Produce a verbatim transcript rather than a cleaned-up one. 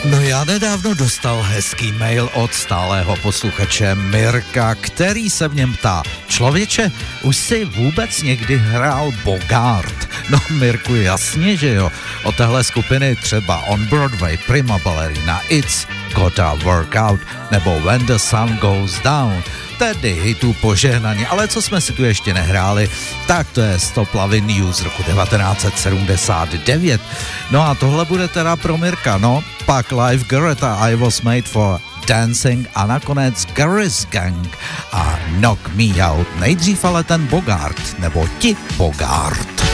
No já nedávno dostal hezký mail od stálého posluchače Mirka, který se v něm ptá: člověče, už jsi vůbec někdy hrál Bogart? No Mirku, jasně, že jo. Od téhle skupiny třeba On Broadway, Prima Ballerina, It's Gotta Work Out nebo When the Sun Goes Down. Tedy hitů požehnaně, ale co jsme si tu ještě nehráli, tak to je Stop Lovin' You z roku devatenáct set sedmdesát devět. No a tohle bude teda pro Mirka, no. Pak Live Garretta, I Was Made for Dancing a nakonec Garris Gang a Knock Me Out. Nejdřív ale ten Bogart, nebo ti Bogart.